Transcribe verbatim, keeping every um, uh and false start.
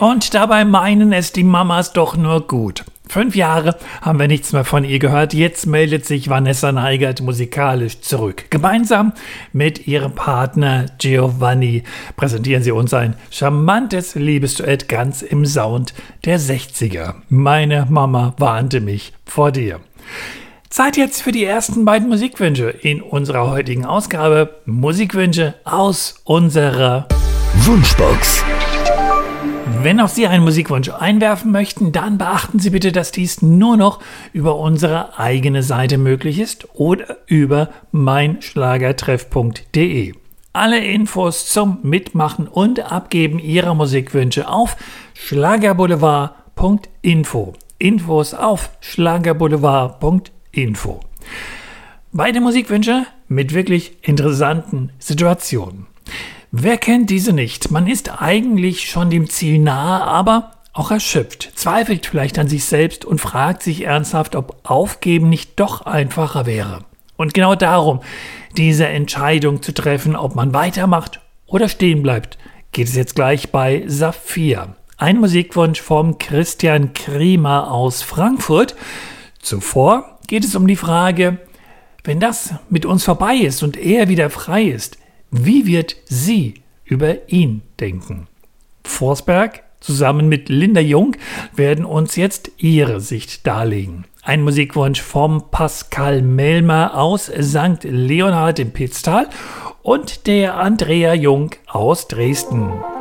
Und dabei meinen es die Mamas doch nur gut. Fünf Jahre haben wir nichts mehr von ihr gehört. Jetzt meldet sich Vanessa Neigert musikalisch zurück. Gemeinsam mit ihrem Partner Giovanni präsentieren sie uns ein charmantes Liebesduett ganz im Sound der sechziger. Meine Mama warnte mich vor dir. Zeit jetzt für die ersten beiden Musikwünsche in unserer heutigen Ausgabe. Musikwünsche aus unserer Wunschbox. Wenn auch Sie einen Musikwunsch einwerfen möchten, dann beachten Sie bitte, dass dies nur noch über unsere eigene Seite möglich ist oder über meinschlagertreff punkt de. Alle Infos zum Mitmachen und Abgeben Ihrer Musikwünsche auf schlagerboulevard punkt info. Infos auf schlagerboulevard punkt info. Beide Musikwünsche mit wirklich interessanten Situationen. Wer kennt diese nicht? Man ist eigentlich schon dem Ziel nahe, aber auch erschöpft, zweifelt vielleicht an sich selbst und fragt sich ernsthaft, ob Aufgeben nicht doch einfacher wäre. Und genau darum, diese Entscheidung zu treffen, ob man weitermacht oder stehen bleibt, geht es jetzt gleich bei Saphir. Ein Musikwunsch vom Christian Kriemer aus Frankfurt. Zuvor geht es um die Frage, wenn das mit uns vorbei ist und er wieder frei ist, wie wird sie über ihn denken? Forsberg zusammen mit Linda Jung werden uns jetzt ihre Sicht darlegen. Ein Musikwunsch vom Pascal Melmer aus Sankt Leonhard im Pitztal und der Andrea Jung aus Dresden.